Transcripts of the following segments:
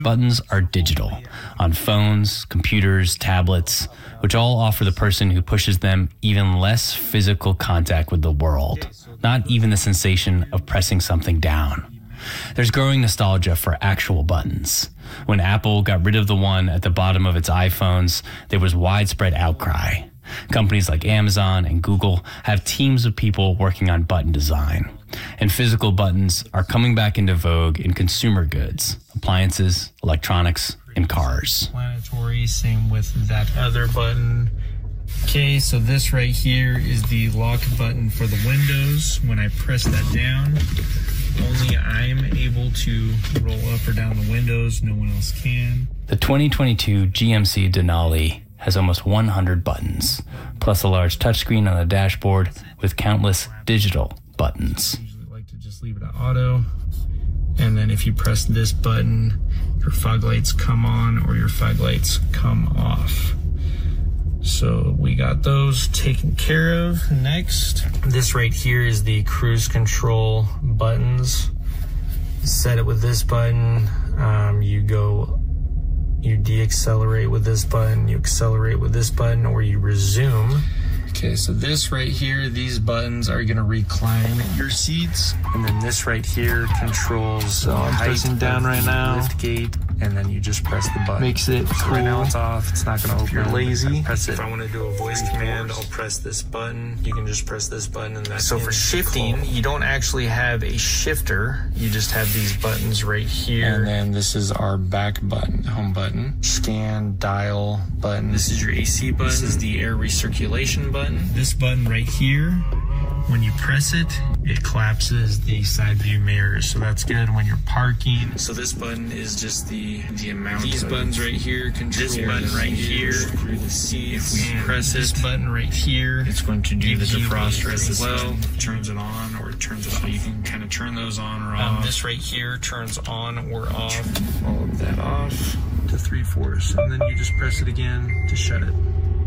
Buttons are digital, on phones, computers, tablets, which all offer the person who pushes them even less physical contact with the world, not even the sensation of pressing something down. There's growing nostalgia for actual buttons. When Apple got rid of the one at the bottom of its iPhones, there was widespread outcry. Companies like Amazon and Google have teams of people working on button design. And physical buttons are coming back into vogue in consumer goods, appliances, electronics, and cars. Explanatory, same with that other button. Okay, so this right here is the lock button for the windows. When I press that down, only I'm able to roll up or down the windows. No one else can. The 2022 GMC Denali has almost 100 buttons, plus a large touchscreen on the dashboard with countless digital buttons. I usually like to just leave it at auto. And then if you press this button, your fog lights come on or your fog lights come off. So we got those taken care of. Next, this right here is the cruise control buttons. Set it with this button. You deaccelerate with this button, you accelerate with this button, or you resume. Okay, so this right here, these buttons are gonna recline your seats. And then this right here controls So I'm pressing down right now. lift gate, and then you just press the button. Makes it So cool. right now it's off, it's not gonna open. If you're lazy. Press it. If I wanna do a voice command, I'll press this button. You can just press this button and that's So for shifting, you don't actually have a shifter. You just have these buttons right here. And then this is our back button, home button. Scan, dial button. This is your AC button. This is the air recirculation button. This button right here, when you press it, it collapses the side view mirrors. So that's good when you're parking. So this button is just the amount. These buttons right here control this button right here. Screw the seat. If we press this button right here, it's going to do the defroster as well. Turns it on or it turns it off. You can kind of turn those on or off. This right here turns on or off. All of that off to 3/4, and then you just press it again to shut it.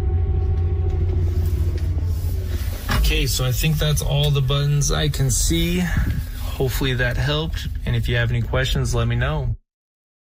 Okay, so I think that's all the buttons I can see. Hopefully that helped. And if you have any questions, let me know.